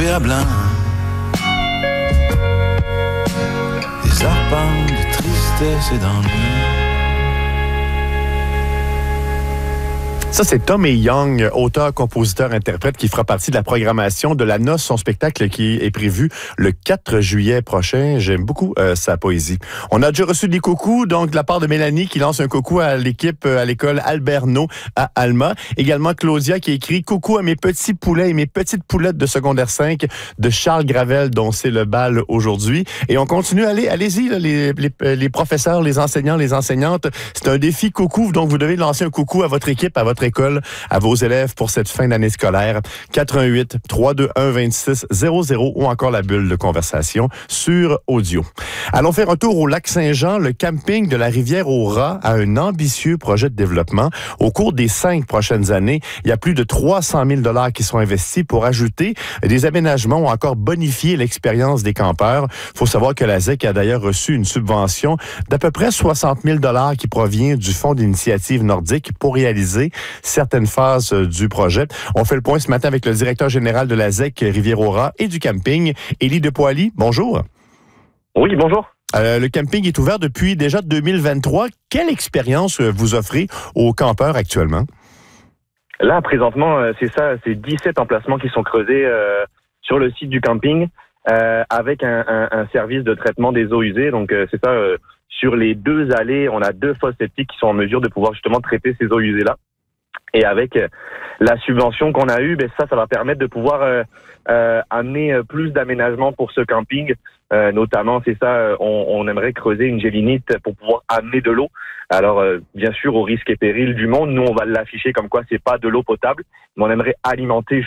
trempé à blanc. Des arpents de tristesse et d'ennui. Ça, c'est Tommy Young, auteur, compositeur, interprète, qui fera partie de la programmation de La Noce, son spectacle qui est prévu le 4 juillet prochain. J'aime beaucoup sa poésie. On a déjà reçu des coucous, donc de la part de Mélanie, qui lance un coucou à l'équipe à l'école Alberno à Alma. Également Claudia, qui écrit « Coucou à mes petits poulets et mes petites poulettes de secondaire 5 de Charles Gravel, dont c'est le bal aujourd'hui. » Et on continue, allez-y, là, les professeurs, les enseignants, les enseignantes. C'est un défi coucou, donc vous devez lancer un coucou à votre équipe, à votre école, à vos élèves pour cette fin d'année scolaire. 418-321-2600 ou encore la bulle de conversation sur audio. Allons faire un tour au lac Saint-Jean. Le camping de la Rivière-aux-Rats a un ambitieux projet de développement. Au cours des 5 prochaines années, il y a plus de 300 000 $ qui sont investis pour ajouter des aménagements ou encore bonifier l'expérience des campeurs. Il faut savoir que la ZEC a d'ailleurs reçu une subvention d'à peu près 60 000 $ qui provient du Fonds d'initiative nordique pour réaliser certaines phases du projet. On fait le point ce matin avec le directeur général de la ZEC Rivière-aux-Rats et du camping, Élie Depoily. Bonjour. Oui, bonjour. Le camping est ouvert depuis déjà 2023. Quelle expérience vous offrez aux campeurs actuellement? Là, présentement, c'est 17 emplacements qui sont creusés sur le site du camping avec un service de traitement des eaux usées. Donc, sur les 2 allées, on a 2 fosses septiques qui sont en mesure de pouvoir justement traiter ces eaux usées-là. Et avec la subvention qu'on a eue, ça va permettre de pouvoir amener plus d'aménagements pour ce camping. Notamment, on aimerait creuser une gélinite pour pouvoir amener de l'eau. Alors, bien sûr, au risque et péril du monde, nous, on va l'afficher comme quoi c'est pas de l'eau potable, mais on aimerait alimenter